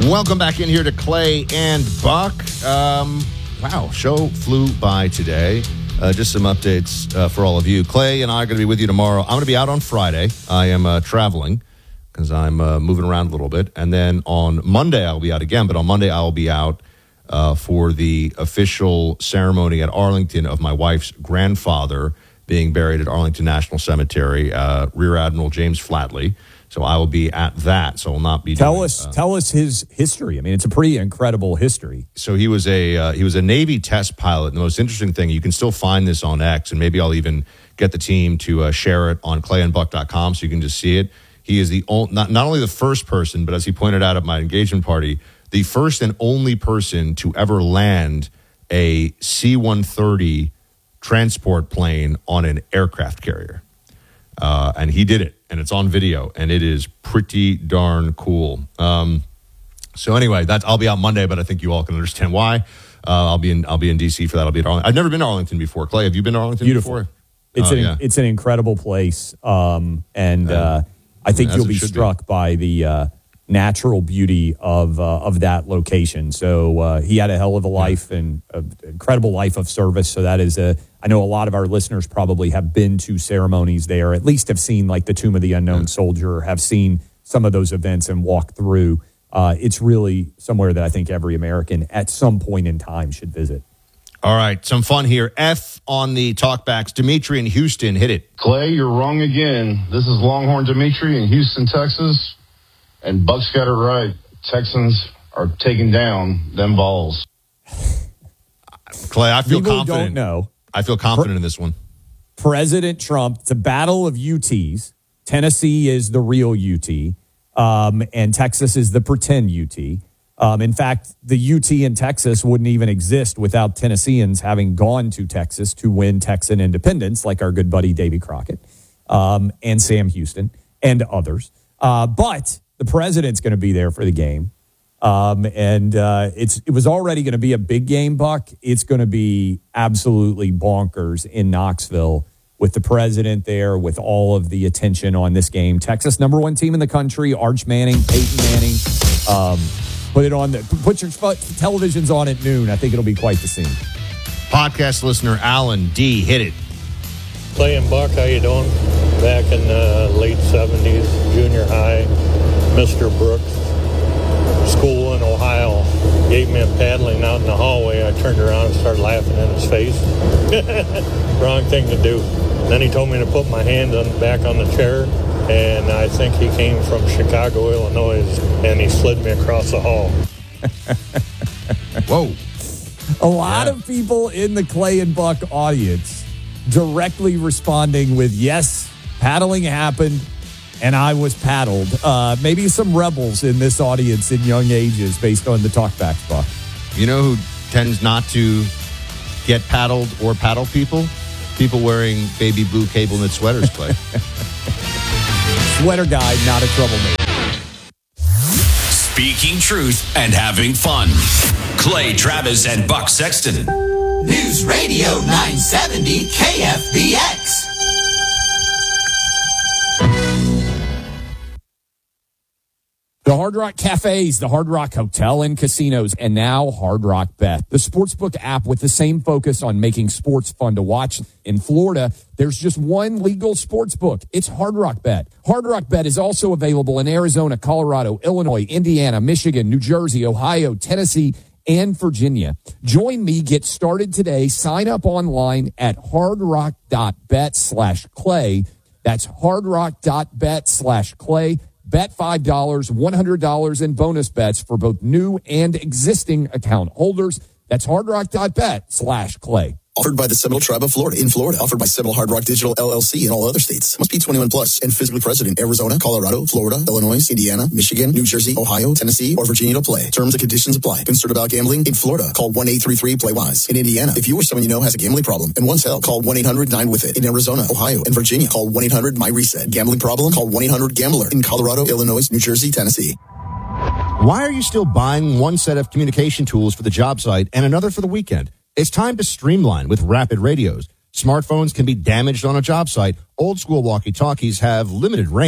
Welcome back in here to Clay and Buck. Wow, show flew by today. Just some updates for all of you. Clay and I are going to be with you tomorrow. I'm going to be out on Friday. I am traveling because I'm moving around a little bit. And then on Monday, I'll be out again. But on Monday, I'll be out for the official ceremony at Arlington of my wife's grandfather being buried at Arlington National Cemetery, Rear Admiral James Flatley. So I will be at that. So I will not be. Tell us his history. I mean, it's a pretty incredible history. So he was a Navy test pilot. And the most interesting thing, you can still find this on X, and maybe I'll even get the team to share it on clayandbuck.com so you can just see it. He is not only the first person, but as he pointed out at my engagement party, the first and only person to ever land a C-130 transport plane on an aircraft carrier. And he did it, and it's on video, and it is pretty darn cool. So anyway, I'll be out Monday, but I think you all can understand why. I'll be in DC for that. I'll be at Arlington. I've never been to Arlington before. Clay, have you been to Arlington before? It's an incredible place, I think you'll be struck by the natural beauty of that location. So he had a hell of a life and an incredible life of service. So that is I know a lot of our listeners probably have been to ceremonies there, at least have seen like the Tomb of the Unknown Soldier, have seen some of those events and walked through. It's really somewhere that I think every American at some point in time should visit. All right, some fun here. F on the talkbacks. Dimitri in Houston, hit it. Clay, you're wrong again. This is Longhorn Dimitri in Houston, Texas. And Buck's got it right. Texans are taking down them balls. Clay, I feel confident. Don't know. I feel confident in this one. President Trump, it's a battle of UTs. Tennessee is the real UT, and Texas is the pretend UT. In fact, the UT in Texas wouldn't even exist without Tennesseans having gone to Texas to win Texan independence, like our good buddy Davy Crockett and Sam Houston and others. But the president's going to be there for the game. It was already going to be a big game, Buck. It's going to be absolutely bonkers in Knoxville with the president there, with all of the attention on this game. Texas, #1 team in the country, Arch Manning, Peyton Manning. Put your televisions on at noon. I think it'll be quite the scene. Podcast listener Alan D, hit it. Clay and Buck, how you doing? Back in the late 70s, junior high, Mr. Brooks, school in Ohio, gave me a paddling out in the hallway. I turned around and started laughing in his face. Wrong thing to do. Then he told me to put my hand back on the chair, and I think he came from Chicago, Illinois, and he slid me across the hall. Whoa. A lot of people in the Clay and Buck audience directly responding with, yes, paddling happened, and I was paddled. Maybe some rebels in this audience in young ages based on the talkbacks, Buck. You know who tends not to get paddled or paddle people? People wearing baby blue cable knit sweaters, Clay. Sweater guy, not a troublemaker. Speaking truth and having fun. Clay Travis and Buck Sexton. News Radio 970 KFBX. The Hard Rock Cafes, the Hard Rock Hotel and Casinos, and now Hard Rock Bet, the sportsbook app with the same focus on making sports fun to watch. In Florida, there's just one legal sportsbook. It's Hard Rock Bet. Hard Rock Bet is also available in Arizona, Colorado, Illinois, Indiana, Michigan, New Jersey, Ohio, Tennessee, and Virginia. Join me. Get started today. Sign up online at hardrock.bet/Clay. That's hardrock.bet/Clay. Bet $5, $100 in bonus bets for both new and existing account holders. That's hardrock.bet/Clay. Offered by the Seminole Tribe of Florida in Florida. Offered by Seminole Hard Rock Digital LLC in all other states. Must be 21 plus and physically present in Arizona, Colorado, Florida, Illinois, Indiana, Michigan, New Jersey, Ohio, Tennessee, or Virginia to play. Terms and conditions apply. Concerned about gambling? In Florida, call 1-833-PLAY-WISE. In Indiana, if you or someone you know has a gambling problem and wants help, call 1-800-9-WITH-IT. In Arizona, Ohio, and Virginia, call 1-800-MY-RESET. Gambling problem? Call 1-800-GAMBLER. In Colorado, Illinois, New Jersey, Tennessee. Why are you still buying one set of communication tools for the job site and another for the weekend? It's time to streamline with Rapid Radios. Smartphones can be damaged on a job site. Old school walkie-talkies have limited range.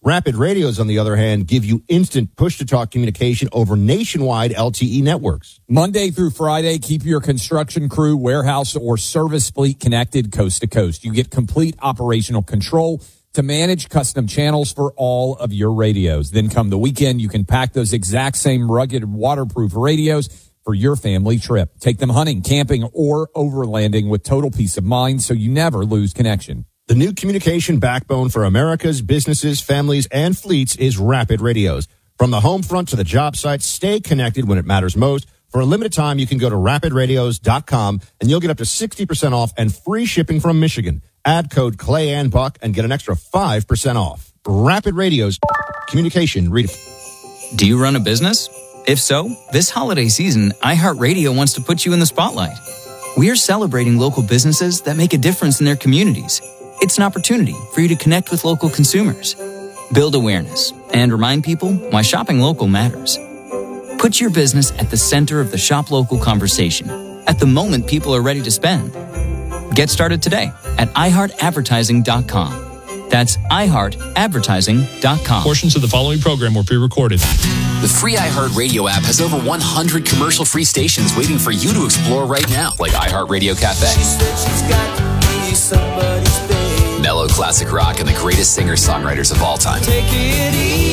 Rapid Radios, on the other hand, give you instant push-to-talk communication over nationwide LTE networks. Monday through Friday, keep your construction crew, warehouse, or service fleet connected coast to coast. You get complete operational control to manage custom channels for all of your radios. Then come the weekend, you can pack those exact same rugged, waterproof radios for your family trip. Take them hunting, camping, or overlanding with total peace of mind so you never lose connection. The new communication backbone for America's businesses, families, and fleets is Rapid Radios. From the home front to the job site, stay connected when it matters most. For a limited time, you can go to rapidradios.com and you'll get up to 60% off and free shipping from Michigan. Add code Clay and Buck and get an extra 5% off. Rapid Radios, communication. Do you run a business? If so, this holiday season, iHeartRadio wants to put you in the spotlight. We are celebrating local businesses that make a difference in their communities. It's an opportunity for you to connect with local consumers, build awareness, and remind people why shopping local matters. Put your business at the center of the shop local conversation at the moment people are ready to spend. Get started today at iHeartAdvertising.com. That's iHeartAdvertising.com. Portions of the following program were pre-recorded. The free iHeartRadio app has over 100 commercial-free stations waiting for you to explore right now, like iHeartRadio Cafe. She said she's got to be somebody's baby. Mellow classic rock and the greatest singer-songwriters of all time. Take it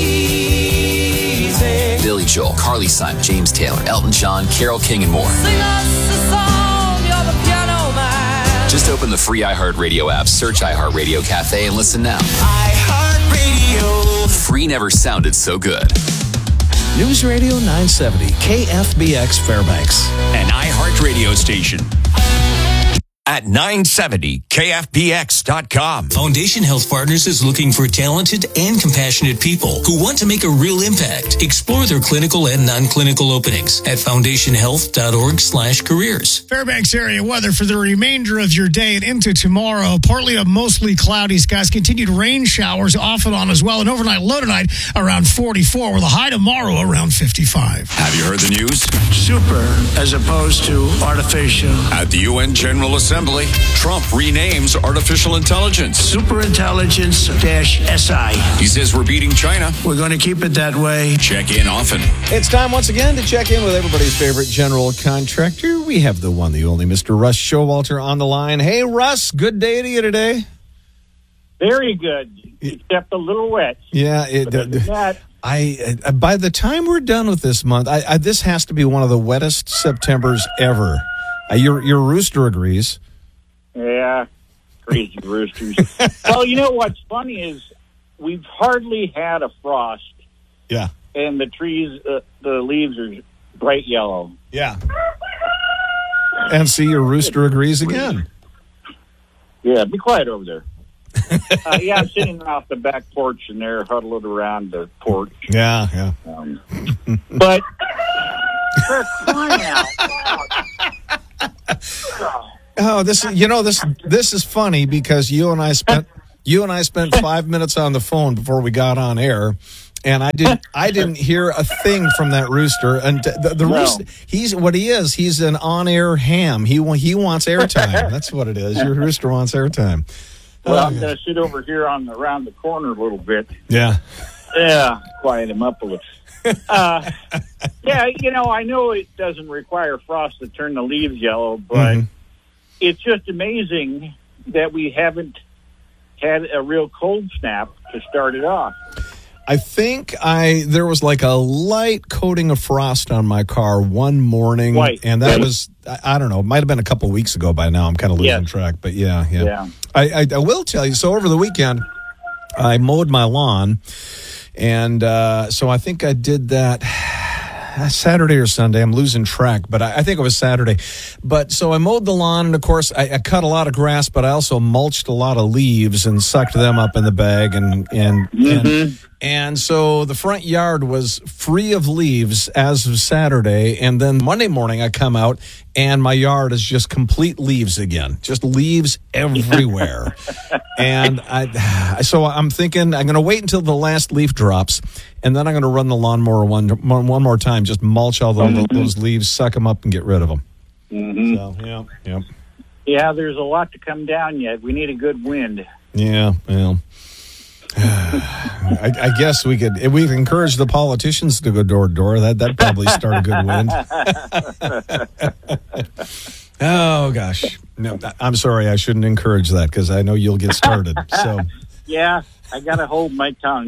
easy. Billy Joel, Carly Simon, James Taylor, Elton John, Carole King, and more. Sing us a song, you're the piano man. Just open the free iHeartRadio app, search iHeartRadio Cafe, and listen now. iHeartRadio. Free never sounded so good. News Radio 970, KFBX Fairbanks. An iHeartRadio station. At 970KFBX.com. Foundation Health Partners is looking for talented and compassionate people who want to make a real impact. Explore their clinical and non-clinical openings at foundationhealth.org/careers. Fairbanks area weather for the remainder of your day and into tomorrow. Partly to mostly cloudy skies. Continued rain showers off and on as well. An overnight low tonight around 44 with a high tomorrow around 55. Have you heard the news? Super as opposed to artificial. At the UN General Assembly, Trump renames artificial intelligence Superintelligence-SI. He says we're beating China. We're going to keep it that way. Check in often. It's time once again to check in with everybody's favorite general contractor. We have the one, the only Mr. Russ Showalter on the line. Hey, Russ, good day to you today. Very good, except a little wet. Yeah, by the time we're done with this month, this has to be one of the wettest Septembers ever. Your rooster agrees. Yeah, crazy roosters. Well, you know what's funny is we've hardly had a frost. Yeah. And the trees, the leaves are bright yellow. Yeah. And see, your rooster agrees again. Yeah, be quiet over there. Yeah, I'm sitting off the back porch and they're huddled around the porch. Yeah. But for crying out loud. Oh, this is funny because you and I spent 5 minutes on the phone before we got on air, and I didn't hear a thing from that rooster. And the rooster, he's an on-air ham. He wants airtime. That's what it is. Your rooster wants airtime. Well, I'm going to sit over here around the corner a little bit. Yeah, quiet him up a little. Yeah, I know it doesn't require frost to turn the leaves yellow, but it's just amazing that we haven't had a real cold snap to start it off. I think there was like a light coating of frost on my car one morning, and that was, I don't know, it might have been a couple of weeks ago by now. I'm kind of losing track, but yeah. I will tell you, so over the weekend, I mowed my lawn, and so I think I did that Saturday or Sunday. I'm losing track, but I think it was Saturday. But so I mowed the lawn, and of course I cut a lot of grass, but I also mulched a lot of leaves and sucked them up in the bag, and so the front yard was free of leaves as of Saturday, and then Monday morning I come out and my yard is just complete leaves again, just leaves everywhere. And so I'm thinking I'm going to wait until the last leaf drops, and then I'm going to run the lawnmower one more time, just mulch all those leaves, suck them up, and get rid of them. So, yeah, there's a lot to come down yet. We need a good wind. Yeah, well. I guess we could encourage the politicians to go door to door. That'd probably start a good wind. Oh gosh, no, I'm sorry. I shouldn't encourage that because I know you'll get started. So yeah, I gotta hold my tongue.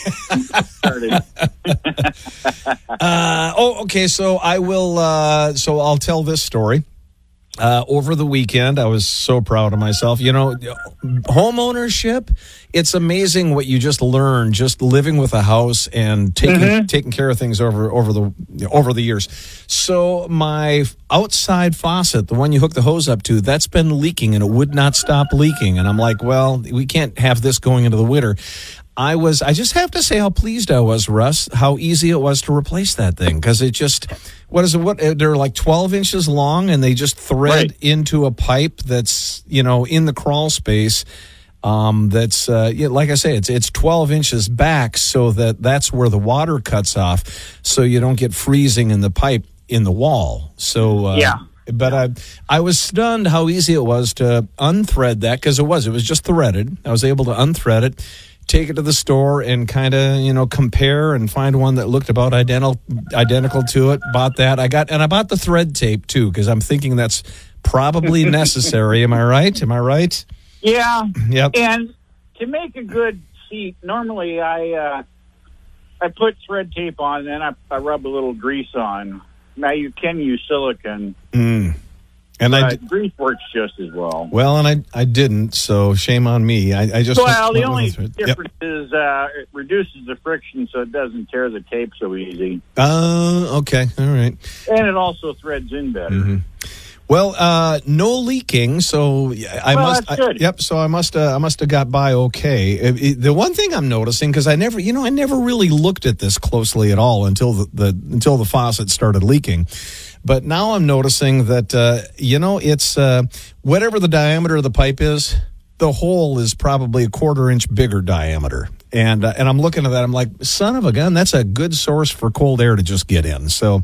Okay. So I will. So I'll tell this story. Over the weekend, I was so proud of myself. You know, home ownership, it's amazing what you just learn just living with a house and taking care of things over the years. So my outside faucet, the one you hook the hose up to, that's been leaking and it would not stop leaking. And I'm like, well, we can't have this going into the winter. I just have to say how pleased I was, Russ, how easy it was to replace that thing. Because it just, they're like 12 inches long and they just thread into a pipe that's, in the crawl space. That's, like I say, it's 12 inches back so that's where the water cuts off. So you don't get freezing in the pipe in the wall. So, But I was stunned how easy it was to unthread that because it was just threaded. I was able to unthread it, take it to the store and kind of, compare and find one that looked about identical to it. Bought that. I bought the thread tape too, because I'm thinking that's probably necessary. Am I right? Yeah. Yep. And to make a good seat, normally I put thread tape on, and then I rub a little grease on. Now you can use silicone. And grease works just as well. Well, and I didn't, so shame on me. I just the only difference is it reduces the friction, so it doesn't tear the tape so easy. Okay, all right. And it also threads in better. Mm-hmm. Well, no leaking, so that's good. So I must have got by okay. The one thing I'm noticing, because I never really looked at this closely at all until the faucet started leaking. But now I'm noticing that, it's whatever the diameter of the pipe is, the hole is probably a 1/4 inch bigger diameter. And I'm looking at that. I'm like, son of a gun, that's a good source for cold air to just get in. So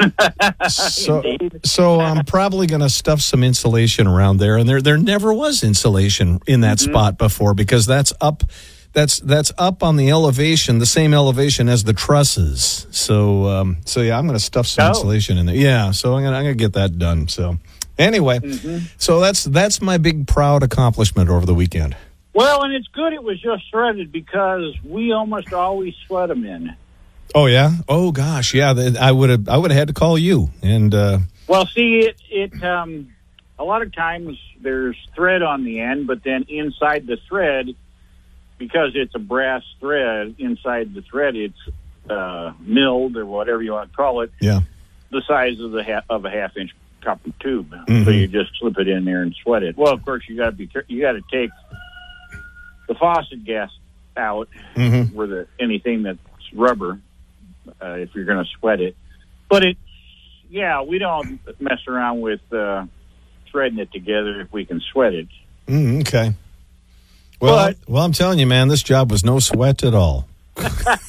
I'm probably going to stuff some insulation around there. And there never was insulation in that spot before because that's up. That's up on the elevation, the same elevation as the trusses. So I'm going to stuff some insulation in there. Yeah, so I'm going to get that done. So anyway, so that's my big proud accomplishment over the weekend. Well, and it's good it was just threaded because we almost always sweat them in. Oh yeah. Oh gosh, yeah. I would have had to call you and. Well, see, it a lot of times there's thread on the end, but then inside the thread. Because it's a brass thread, inside the thread it's milled or whatever you want to call it. Yeah, the size of a 1/2 inch copper tube. So you just slip it in there and sweat it. Well, of course you got to take the faucet gas out where anything that's rubber if you're going to sweat it. But we don't mess around with threading it together if we can sweat it. Okay. Well, I'm telling you, man, this job was no sweat at all.